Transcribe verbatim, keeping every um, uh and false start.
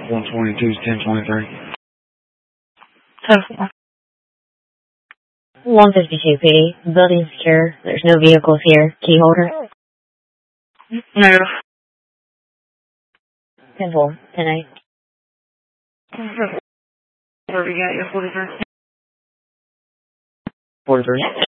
one twenty-two, ten twenty-three. one fifty-two P D. Building secure. There's no vehicles here. Key holder. Negative. ten four. ten eight. Where we got you, forty-three? forty-three.